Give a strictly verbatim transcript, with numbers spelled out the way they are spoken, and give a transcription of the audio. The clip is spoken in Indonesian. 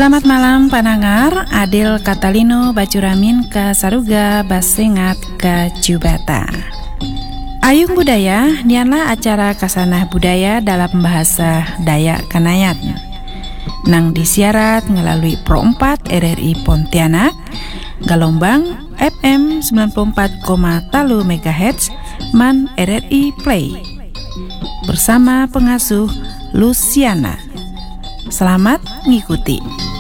Selamat malam panangar, Adil Katalino Bacuramin ke Saruga Basengat ke Jubata. Ayung budaya, nianlah acara kasanah budaya dalam bahasa Dayak Kanayat. Nang disiarat melalui Pro empat R R I Pontianak, gelombang F M sembilan puluh empat koma tiga megahertz Man R R I Play. Bersama pengasuh Luciana. Selamat mengikuti.